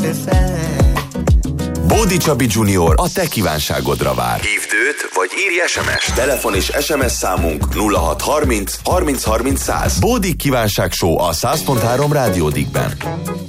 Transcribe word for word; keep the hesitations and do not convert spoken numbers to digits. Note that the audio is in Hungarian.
Bódi Csabi junior a te kívánságodra vár. Hívd őt, vagy írj es em es. Telefon és es em es számunk nulla hat harminc harminc harminc száz. Bódi kívánság show a száz pont három Rádió Dickben.